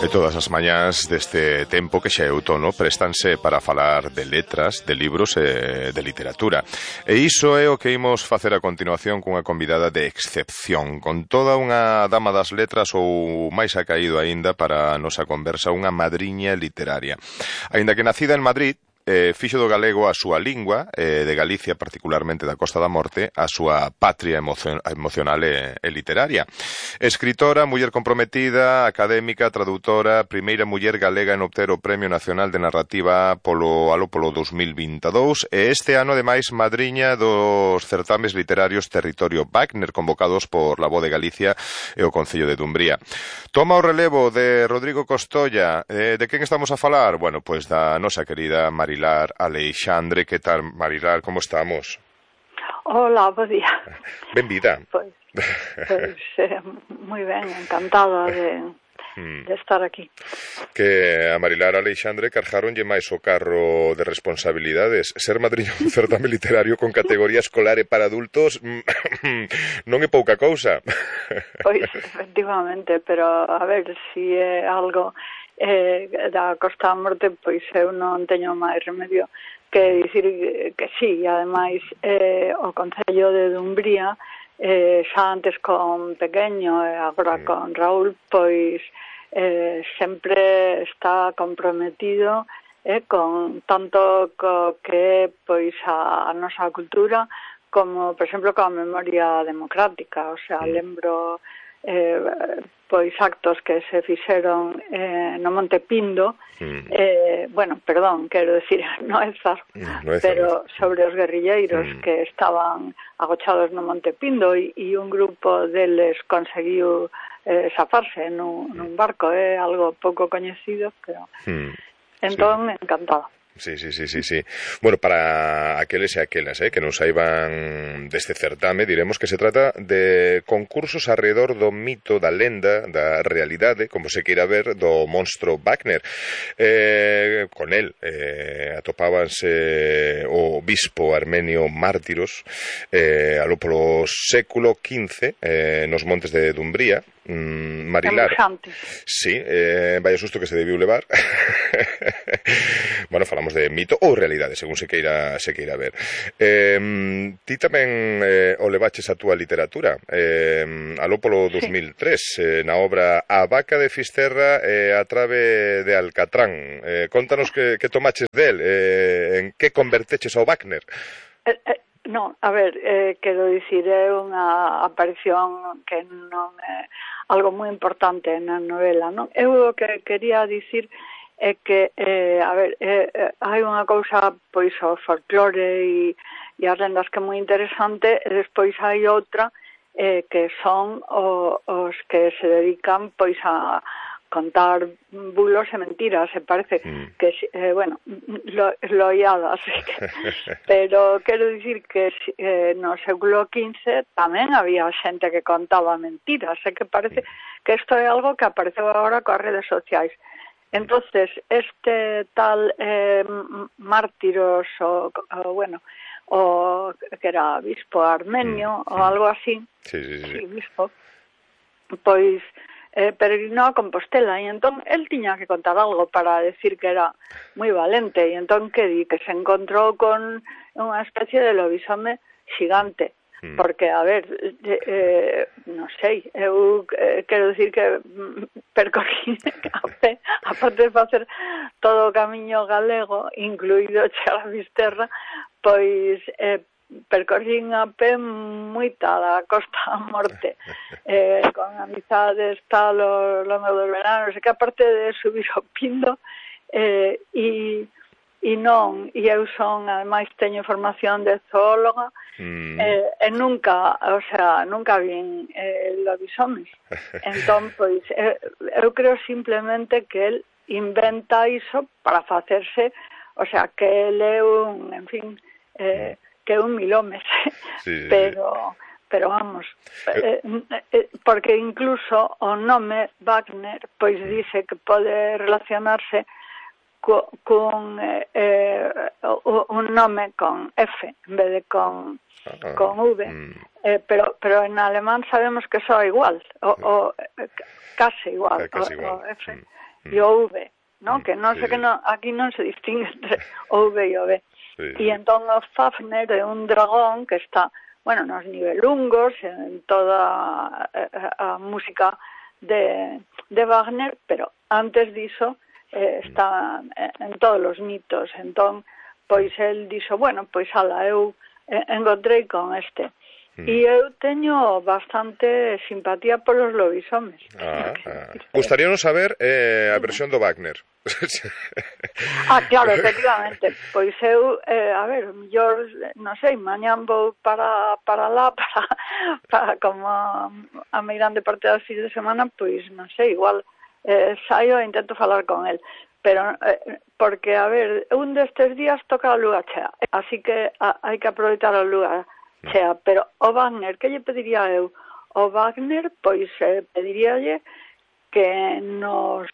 E todas as mañás deste tempo que xa é outono préstanse para falar de letras, de libros e de literatura. E iso é o que imos facer a continuación cunha convidada de excepción, con toda unha dama das letras ou máis acaído aínda para a nosa conversa, unha madriña literaria. Aínda que nacida en Madrid, fixo do galego a súa lingua, de Galicia, particularmente da Costa da Morte, a súa patria emocional e literaria. Escritora, muller comprometida, académica, traductora, primeira muller galega en obter o Premio Nacional de Narrativa polo 2022, e este ano, ademais, madriña dos certames literarios Territorio Wagner, convocados por La Voz de Galicia e o Concello de Dumbría. Toma o relevo de Rodrigo Costolla. De quen estamos a falar? Bueno, pois da nosa querida Marilar Aleixandre. Que tal, Marilar? Como estamos? Hola, bo día. Benvida. Pois moi ben, encantada de estar aquí. Que a Marilar Aleixandre cargaronlle máis o carro de responsabilidades. Ser madriña dun certame literario con categoría escolar e para adultos non é pouca cousa. Pois, efectivamente, pero a ver, si é algo da Costa da Morte, pois eu non teño máis remedio que dicir que sí. E ademais o Concello de Dumbría, xa antes con Pequeño e agora con Raúl, pois sempre está comprometido con tanto co que pois a nosa cultura como, por exemplo, coa memoria democrática. O sea, lembro pois actos que se fixeron no Monte Pindo, bueno, perdón, quero decir, no Ézar, pero sobre os guerrilleiros que estaban agochados no Monte Pindo, e un grupo deles conseguiu zafarse nun barco. É algo pouco coñecido, pero entón encantada. Sí. Bueno, para aqueles e aquelas que non saiban deste certame, diremos que se trata de concursos alrededor do mito, da lenda, da realidade, como se queira ver, do monstro Wagner. Con el atopábanse o bispo armenio Mártiros aló polo século XV nos montes de Dumbría. Marilar, sí, vaya susto que se debiu levar. Bueno, falamos de mito ou realidade, según se queira ver. Ti tamén o levaches a túa literatura aló polo 2003, na obra A vaca de Fisterra e a trave de Alcatrán. Contanos que tomaches del, en que converteches ao Wagner. Non, a ver, quero dicir, é unha aparición que non é algo moi importante na novela, non? Eu o que quería dicir é que, a ver, hai unha cousa, pois, o folclore e as lendas que é moi interesante, e despois hai outra que son os que se dedican, pois, a contar bulos e mentiras, e parece que, bueno, loiadas, pero quero dicir que no século XV tamén había xente que contaba mentiras, e que parece que isto é algo que apareceu agora coas redes sociais. Entonces, este tal Mártiros, bueno, o que era bispo armenio, ou algo así, bispo, pois peregrinou a Compostela, e entón el tiña que contar algo para decir que era moi valente, e entón que se encontrou con unha especie de lobisome xigante, porque, a ver, non sei, eu quero dicir que percorrí a pé, aparte de facer todo o camiño galego, incluído chegar a Fisterra, pois percorrín a pé moita da Costa da Morte, con amizades tal ao longo dos veranos, que aparte de subir ao Pindo, e eu son, ademais, teño formación de zoóloga, e nunca vin lobisomes. Entón, pois, eu creo simplemente que el inventa iso para facerse, o sea, que el é un, en fin, que é un milómetro, pero vamos, porque incluso o nome Wagner, pois dice que pode relacionarse con un nome con F en vez de con V, pero en alemán sabemos que soa igual, o case igual, o F. e o V, non? Que non sei que aquí non se distingue entre o V e o V. E entón o Fafner é un dragón que está, bueno, nos nivelungos, en toda a música de Wagner, pero antes diso está en todos os mitos. Entón, pois el dixo, bueno, pois ala, eu encontrei con este. E eu teño bastante simpatía polos lobisomes. Gustaríanos saber a versión do Wagner. Claro, efectivamente. Pois eu, a ver, mellor, non sei, mañán vou para lá, para como a meirande parte das fins de semana, pois non sei, igual saio e intento falar con el. Pero, porque, a ver, un destes días toca a Lúa Chea, así que hai que aproveitar a Lúa Chea, pero o Wagner, que lle pediría eu? O Wagner, pois, pediríalle que nos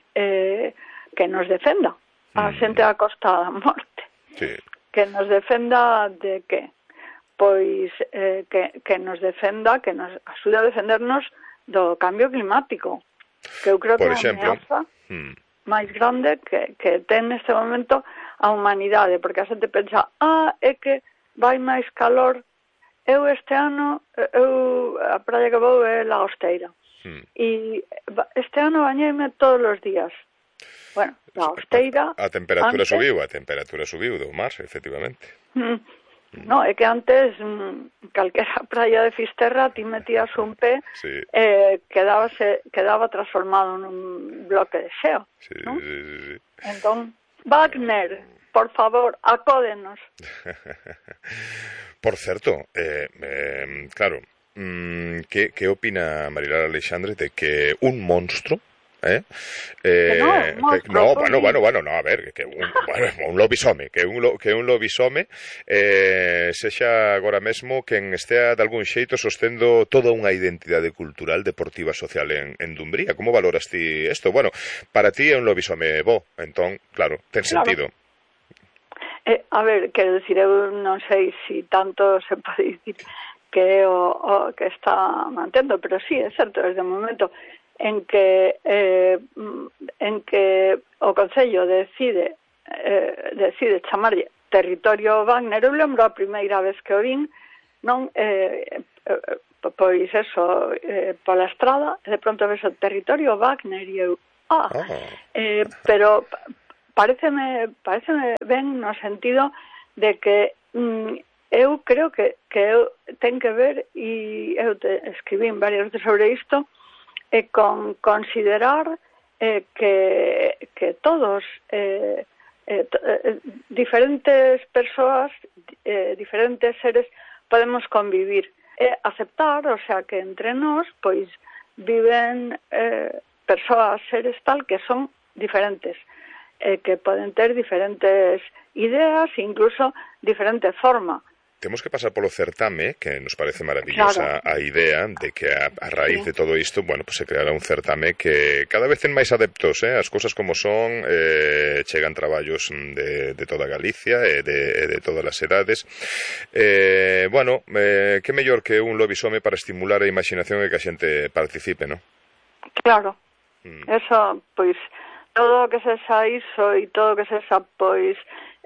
defenda a xente da Costa da Morte. Sí. Que nos defenda de que? Pois que nos defenda, que nos axude a defendernos do cambio climático, que eu creo que é a ameaza máis grande que ten neste momento a humanidade, porque a xente pensa, é que vai máis calor. Eu este ano, a praia que vou é Lagosteira, e este ano bañeime todos os días. Bueno, Lagosteira... A temperatura subiu do mar, efectivamente. No, é que antes calquera praia de Fisterra ti metías un pé quedaba transformado nun bloque de xeo. Sí. Entón, Wagner, por favor, acódenos. Por certo, claro, que opina Marilar Alexandre de que un monstro bueno, a ver, que un lobisome, que un lobisome sexa agora mesmo quen estea de algún xeito sostendo toda unha identidade cultural, deportiva, social en Dumbría. Como valoras ti isto? Bueno, para ti é un lobisome bo, entón, claro, ten sentido. A ver, quero dicir, eu non sei se tanto se pode dicir que o que está mantendo, pero sí, é certo, desde o momento en que o Concello decide chamarlle territorio Wagner. Eu lembro a primeira vez que o vin, non, pois eso, pola estrada, de pronto ves o territorio Wagner e eu, pero pareceme ben no sentido de que eu creo que eu ten que ver, e eu escribín varias veces sobre isto, con considerar que todos, diferentes persoas, diferentes seres, podemos convivir, aceptar, o sea, que entre nós, pois, viven persoas, seres tal, que son diferentes, que poden ter diferentes ideas, incluso diferente forma. Temos que pasar polo certame, que nos parece maravillosa a idea de que a raíz de todo isto, bueno, pues se creará un certame que cada vez ten máis adeptos, as cousas como son, chegan traballos de toda Galicia e de todas as edades. Bueno, que mellor que un lobisome para estimular a imaginación e que a xente participe, non? Claro, eso, pois, todo o que sexa iso e todo o que sexa, pois,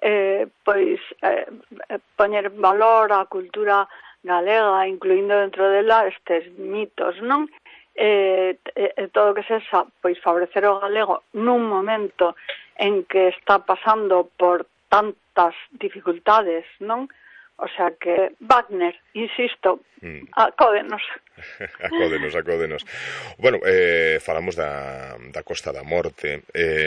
poñer en valor a cultura galega, incluindo dentro dela estes mitos, non? Todo o que sexa, pois, favorecer o galego nun momento en que está pasando por tantas dificultades, non? O sea que, Wagner, insisto, acódenos. Acódenos. Bueno, falamos da Costa da Morte,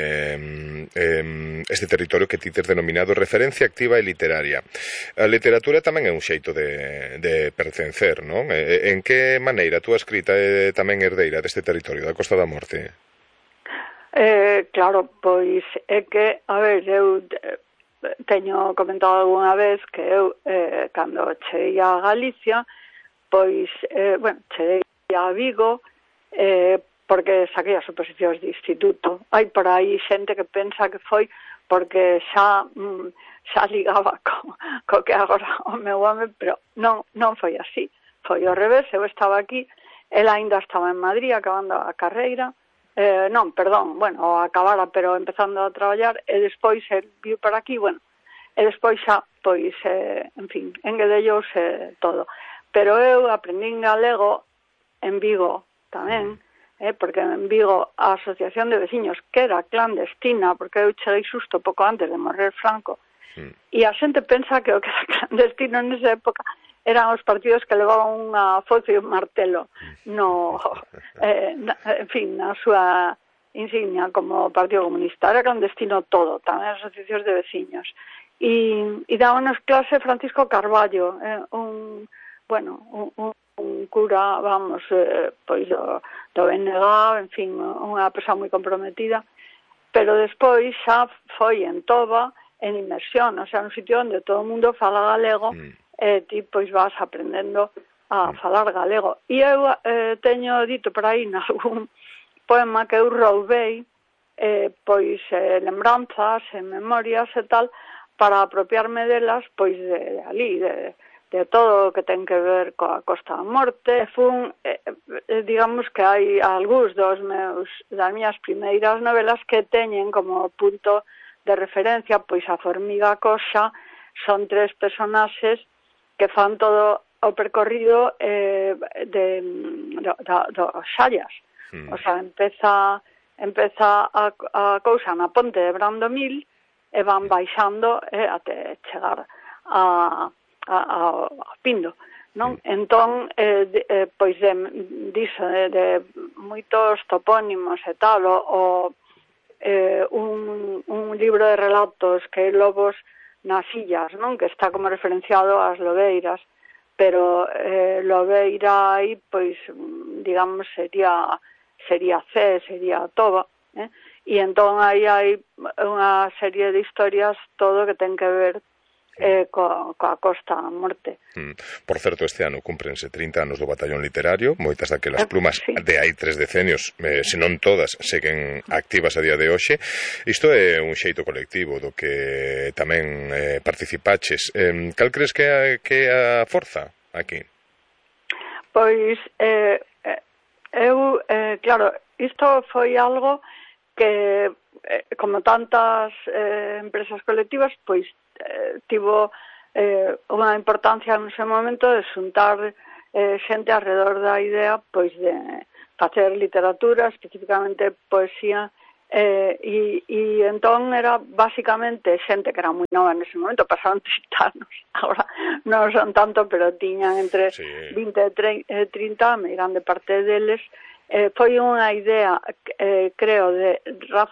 este territorio que ti tes denominado referencia activa e literaria. A literatura tamén é un xeito de pertencer, non? En que maneira a túa escrita é tamén herdeira deste territorio da Costa da Morte? Claro, pois é que, a ver, eu teño comentado algunha vez que eu, cando cheguei a Galicia, pois, cheguei a Vigo, porque saquei as oposicións de instituto. Hai por aí xente que pensa que foi porque xa ligaba co que agora o meu home, pero non foi así. Foi ao revés, eu estaba aquí, ela aínda estaba en Madrid acabando a carreira, non, perdón, bueno, acabara, pero empezando a traballar, e despois el viu para aquí, bueno, e despois xa, pois, en fin, enguedellos todo. Pero eu aprendín galego en Vigo tamén, porque en Vigo a Asociación de Veciños, que era clandestina, porque eu cheguei xusto pouco antes de morrer Franco, e a xente pensa que o que era clandestino nesa época eran os partidos que levaban unha foice e un martelo en fin, na súa insignia como Partido Comunista. Era clandestino todo, tamén as asociacións de veciños. E dábanos clase Francisco Carballo, un cura, vamos, pois do BNG, en fin, unha persoa moi comprometida, pero despois xa foi en Toba, en inmersión, o sea, un sitio onde todo o mundo fala galego, e ti pois vas aprendendo a falar galego. E eu teño dito por aí nalgún poema que eu roubei pois lembranzas e memorias e tal, para apropiarme delas, pois de ali, de todo o que ten que ver coa Costa da Morte. Fun, digamos que hai algúns das miñas primeiras novelas que teñen como punto de referencia, pois a Formiga Coxa, son 3 personaxes que fan todo o percorrido dos Xallas. O sea, empeza a cousa na ponte de Brandomil e van baixando até chegar a Pindo, non? Entón, pois diso, de moitos topónimos e tal, un libro de relatos que é Lobos nas Illas, non? Que está como referenciado ás lobeiras, pero lobeira aí, pois, digamos, sería Cee, sería Toba, e entón aí hai unha serie de historias todo que ten que ver coa Costa da Morte. Por certo, este ano cúmprense 30 anos do Batallón Literario, moitas daquelas plumas de hai 3 decenios, se non todas, seguen activas a día de hoxe. Isto é un xeito colectivo do que tamén participaches. Cal crees que é a forza aquí? Pois eu, claro, isto foi algo que, como tantas empresas colectivas, pois tivo unha importancia nese momento de xuntar xente alrededor da idea, pois de facer literatura, especificamente poesía, e entón era basicamente xente que era moi nova nese momento, pasaron 30 anos, agora non son tanto, pero tiñan entre 20 e 30, me irán de parte deles. Foi unha idea, creo, de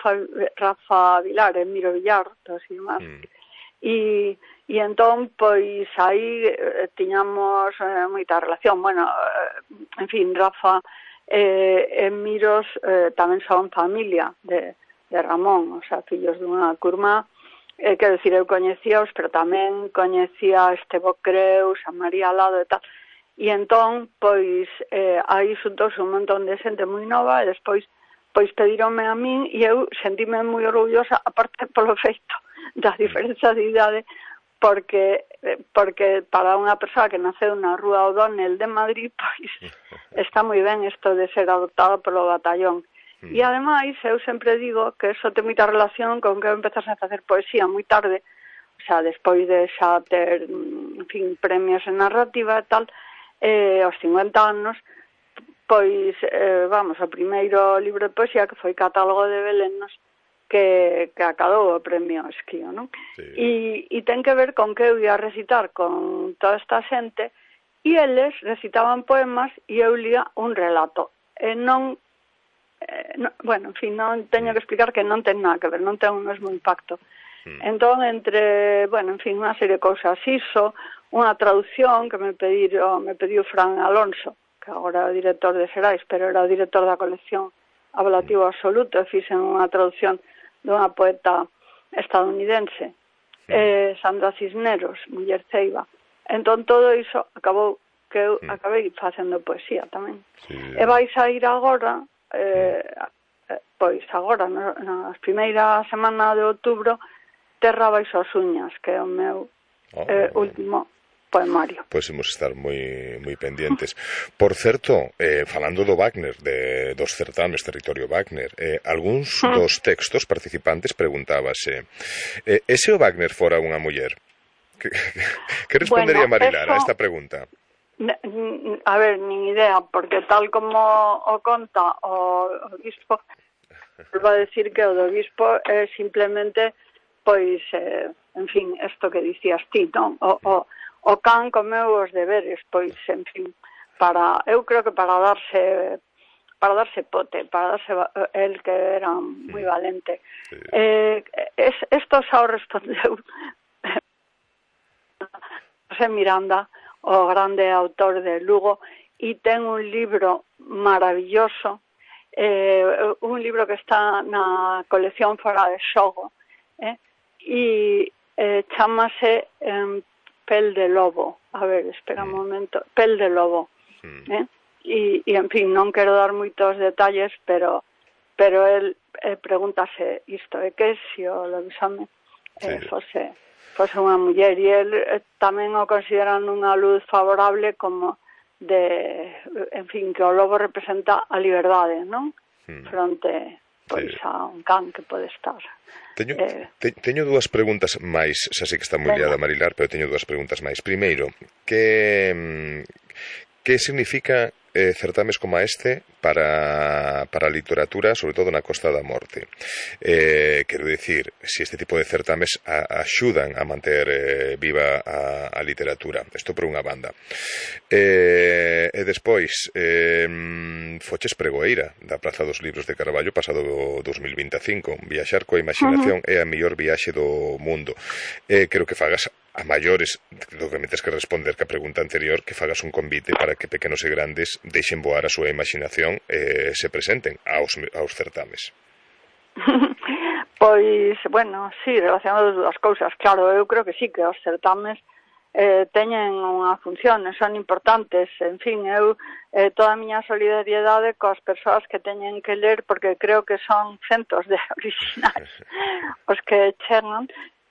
Rafa Vilar e Miro Villar, dos irmáns, e entón, pois, aí tiñamos moita relación. Bueno, en fin, Rafa e Miros tamén son familia de Ramón, o sea, fillos dunha curmá, quero dicir, eu coñecíaos, pero tamén coñecía a Estevo Creus, a María Alado e tal. E entón, pois, aí xuntouse un montón de xente moi nova e despois, pois, pedironme a min e eu sentíme moi orgullosa, aparte polo feito da diferenza de idade, porque para unha persoa que naceu na Rúa O'Donnell de Madrid, pois, está moi ben isto de ser adoptada polo batallón. E ademais, eu sempre digo que eso ten moita relación con que eu empezase a facer poesía moi tarde, o sea, despois de xa ter, en fin, premios en narrativa e tal, aos 50 anos, pois, vamos, o primeiro libro de poesía que foi Catálogo de Belenos, que acadou o premio Esquío, non? E ten que ver con que eu ia recitar con toda esta xente e eles recitaban poemas e eu lía un relato. Non, bueno, en fin, non teño que explicar que non ten nada que ver, non ten o mesmo impacto. Entón, entre, bueno, en fin, unha serie de cousas, iso, unha traducción que me pediu Fran Alonso, que agora é o director de Xerais, pero era o director da colección Ablativo Absoluto, e fixen unha traducción dunha poeta estadounidense, Sandra Cisneros, Muller Ceiba. Entón todo iso acabou que eu acabei facendo poesía tamén. E vai sair agora, pois agora, nas primeiras semana de outubro, Terra baixo as uñas, que é o meu último poemario. Pois imos estar moi pendientes. Por certo, falando do Wagner, dos certames Territorio Wagner, algúns dos textos participantes preguntábase, e se o Wagner fora unha muller? Que respondería Marilar a esta pregunta? A ver, nin idea, porque tal como o conta o bispo, va a decir que o do bispo é simplemente, pois, en fin, isto que dicías ti, non? O can comeu os deberes, pois, en fin, eu creo que para darse pote, para darse el que era moi valente. Isto xa o respondeu José Miranda, o grande autor de Lugo, e ten un libro maravilloso, un libro que está na colección Fora de Xogo, e chamase Pel de Lobo. A ver, espera un momento. Pel de Lobo. E, en fin, non quero dar moitos detalles, pero el pregúntase isto, que se o lobisome fose unha muller, e el tamén o consideran unha luz favorable como en fin, que o lobo representa a liberdade, non? Fronte pois a un can que pode estar. Teño dúas preguntas máis, xa sei que está moi liada Marilar, pero teño dúas preguntas máis. Primeiro, que significa certames como este para a literatura, sobre todo na Costa da Morte? Quero dicir, se este tipo de certames axudan a manter viva a literatura. Isto por unha banda. E despois, foches pregoeira da Praza dos Libros de Carballo pasado 2025. Viaxar coa imaginación é a mellor viaxe do mundo. Quero que fagas a maiores, do que me tes que responder que a pregunta anterior, que fagas un convite para que pequenos e grandes deixen voar a súa imaginación e se presenten aos certames. Pois, bueno, sí, relacionado as dúas cousas. Claro, eu creo que sí, que os certames teñen unha función, son importantes. En fin, eu toda a miña solidariedade coas persoas que teñen que ler, porque creo que son centos de originais os que chegan,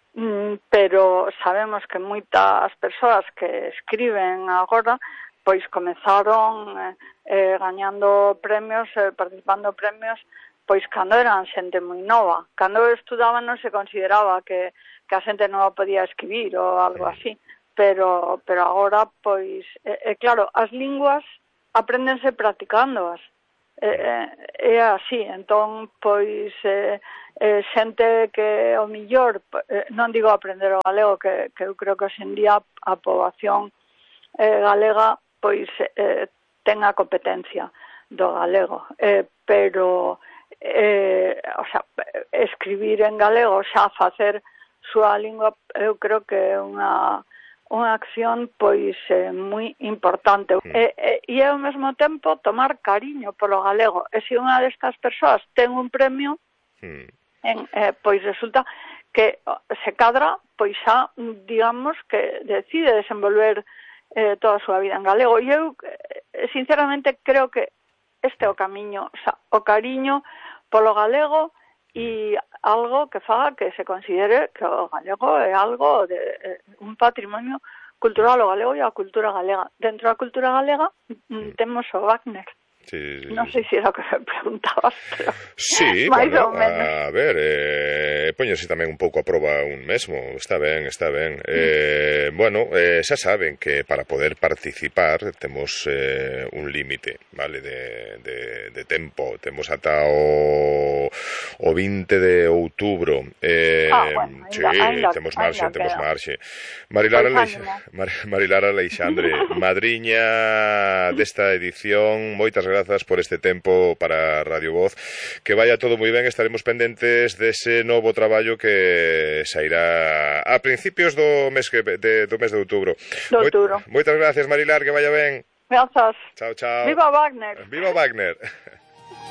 pero sabemos que moitas persoas que escriben agora pois comezaron gañando premios, participando en premios, pois cando eran xente moi nova. Cando eu estudaba non se consideraba que a xente nova podía escribir ou algo así, pero agora, pois, claro, as linguas apréndense practicándoas. É así, entón, pois, xente que o millor, non digo aprender o galego, que eu creo que hoxe en día a poboación galega, pois, ten a competencia do galego, pero, o sea, escribir en galego, xa facer súa lingua, eu creo que é unha acción pois moi importante e ao mesmo tempo tomar cariño polo galego. E se unha destas persoas ten un premio, pois resulta que se cadra, pois xa, digamos, que decide desenvolver toda a súa vida en galego. E eu, sinceramente, creo que este é o camiño, o sea, o cariño polo galego e algo que faga que se considere que o galego é algo de un patrimonio cultural, o galego e a cultura galega. Dentro da cultura galega temos o Wagner. Sí. Non sei se era o que me preguntabas, pero sí, bueno, a ver, póñese tamén un pouco a proba un mesmo, está ben. Bueno, xa saben que para poder participar temos un límite, vale, de tempo, temos ata o 20 de outubro. Bueno, sí, temos marxe. Marilar Aleixandre, madriña desta edición, moitas grazas por este tempo para Radio Voz. Que vaya todo moi ben, estaremos pendentes dese novo traballo que sairá a principios do mes de outubro. Moitas gracias, Marilar, que vaya ben. Grazas. Chao. Viva Wagner. Viva Wagner.